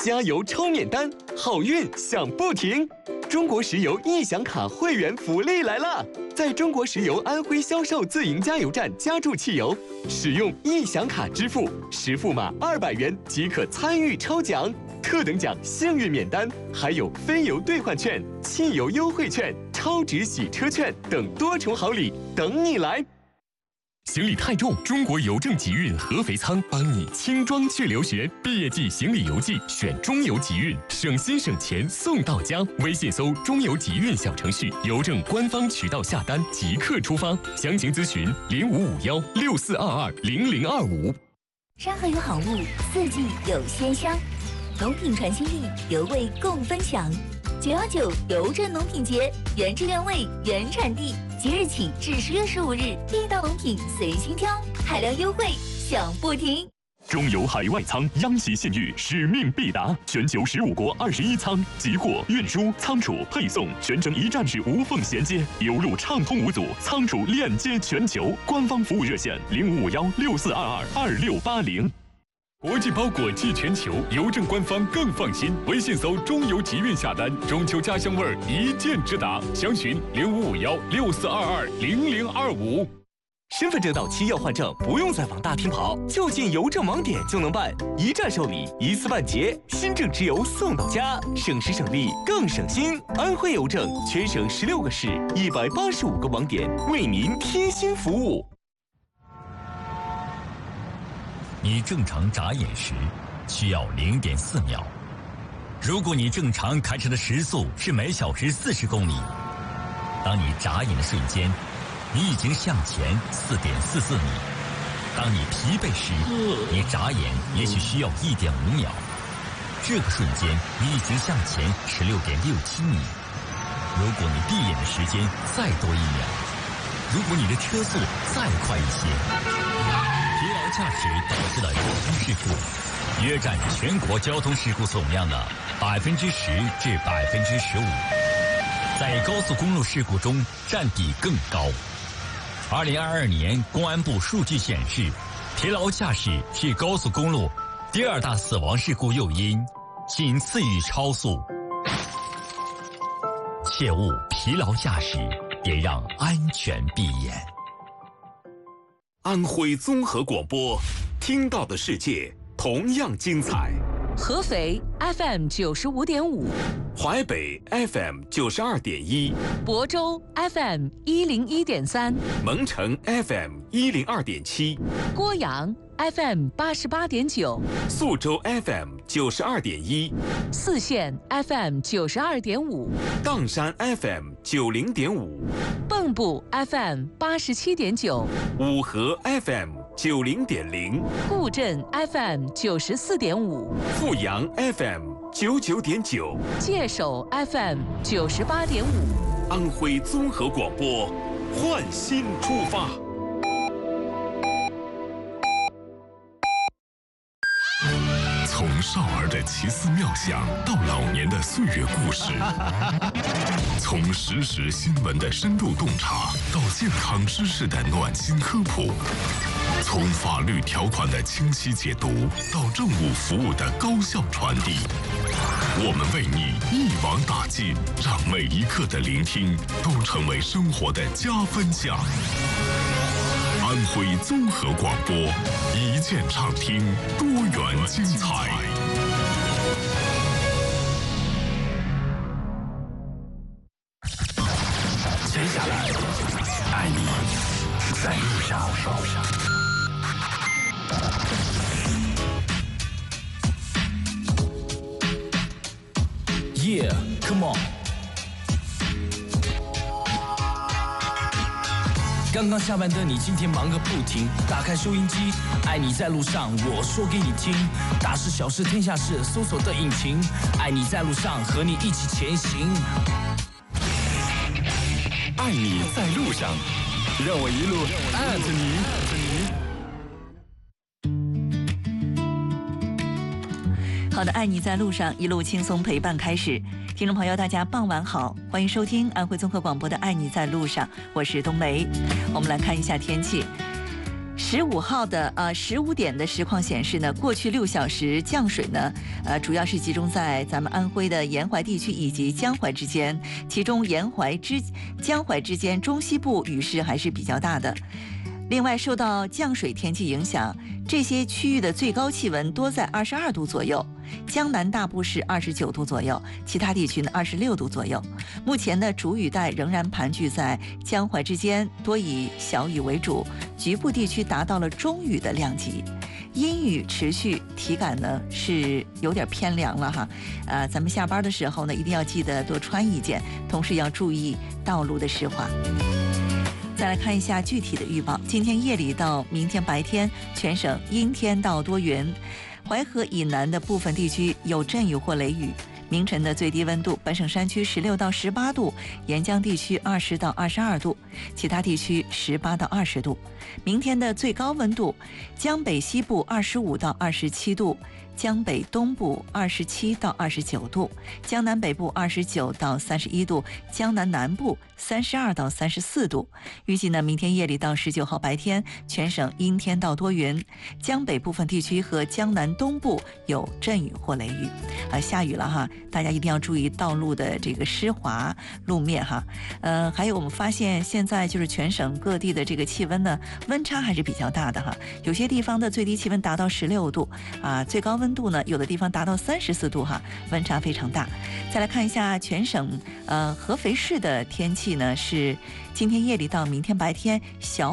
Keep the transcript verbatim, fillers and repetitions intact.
加油抽免单，好运享不停。中国石油易享卡会员福利来了！在中国石油安徽销售自营加油站加注汽油，使用易享卡支付，实付码二百元即可参与抽奖。特等奖幸运免单，还有非油兑换券、汽油优惠券、超值洗车券等多重好礼等你来。行李太重，中国邮政集运合肥仓帮你轻装去留学。毕业季行李邮寄选中邮集运，省心省钱送到家。微信搜中邮集运小程序，邮政官方渠道下单即刻出发。详情咨询零五五幺六四二二零零二五。 山河有好物，四季有鲜香，农品传心意，油味共分享。九幺九邮政农品节，原汁原味原产地，即日起至十月十五日，地道农品随心挑，海量优惠享不停。 中油海外仓央喜信誉，使命必达，全球十五国二十一仓，集货、运输、仓储、配送全程一站式无缝衔接，油路畅通无阻，仓储链接全球。官方服务热线零五五幺六四二二二六八零。国际包裹寄全球，邮政官方更放心。微信搜中邮集运下单，中秋家乡味儿一键直达。详询零五五幺六四二二零零二五。身份证到期要换证，不用再往大厅跑，就进邮政网点就能办，一站受理，一次办结，新证直邮送到家，省时省力更省心。安徽邮政全省十六个市，一百八十五个网点，为您贴心服务。 你正常眨眼时需要零点四秒。如果你正常开车的时速是每小时四十公里，当你眨眼的瞬间，你已经向前四点四四米。当你疲惫时，你眨眼也许需要一点五秒。这个瞬间，你已经向前十六点六七米。如果你闭眼的时间再多一秒，如果你的车速再快一些，疲劳驾驶导致的交通事故约占全国交通事故总量的百分之十至百分之十五，在高速公路事故中占比更高。二零二二年公安部数据显示，疲劳驾驶是高速公路第二大死亡事故诱因，仅次于超速。切勿疲劳驾驶，别让安全闭眼。 安徽综合广播，听到的世界同样精彩。 合肥 F M 九十五点五， 淮北 F M 九十二点一， 亳州 F M 一零一点三， 蒙城 F M 一零二点七， 郭阳 F M 八十八点九， 宿州 F M 九十二点一， 泗县 F M 九十二点五， 砀山 F M 九零点五， 蚌埠 F M 八十七点九， 五河 F M 九零点零， 固镇 F M 九十四点五， 阜阳 F M 九九点九， 界首 F M 九十八点五。 安徽综合广播，焕新出发。 从少儿的奇思妙想到老年的岁月故事，从实时新闻的深度洞察到健康知识的暖心科普，从法律条款的清晰解读到政务服务的高效传递，我们为你一网打尽，让每一刻的聆听都成为生活的加分项。安徽综合广播，一键畅听，多元精彩。接下来，爱你在路上。 Yeah, come on。刚刚下班的你，今天忙个不停。打开收音机，爱你在路上，我说给你听。大事小事天下事，搜索的引擎。爱你在路上，和你一起前行。 爱你在路上，让我一路爱着你。好的，爱你在路上，一路轻松陪伴开始。听众朋友，大家傍晚好，欢迎收听安徽综合广播的《爱你在路上》，我是冬梅。我们来看一下天气。十十五号的呃十五点的实况显示呢，过去六小时降水呢，呃主要是集中在咱们安徽的沿淮地区以及江淮之间，其中沿淮之江淮之间中西部雨势还是比较大的。另外，受到降水天气影响，这些区域的最高气温多在二十二度左右，江南大部是二十九度左右，其他地区呢二十六度左右。目前呢，主雨带仍然盘踞在江淮之间，多以小雨为主，局部地区达到了中雨的量级。阴雨持续，体感呢是有点偏凉了哈。呃，咱们下班的时候呢，一定要记得多穿一件，同时要注意道路的湿滑。再来看一下具体的预报，今天夜里到明天白天，全省阴天到多云，淮河以南的部分地区有阵雨或雷雨。明晨的最低温度，本省山区十六到十八度，沿江地区二十到二十二度，其他地区十八到二十度。明天的最高温度，江北西部二十五到二十七度，江北东部二十七到二十九度，江南北部二十九到三十一度，江南南部三十二到三十四度。预计呢，明天夜里到十九号白天，全省阴天到多云，江北部分地区和江南东部有阵雨或雷雨。啊，下雨了哈，大家一定要注意道路的这个湿滑路面哈。呃，还有我们发现现在就是全省各地的这个气温呢，温差还是比较大的哈。有些地方的最低气温达到十六度啊，最高温度呢，有的地方达到三十四度哈，温差非常大。再来看一下全省呃合肥市的天气呢，是今天夜里到明天白天小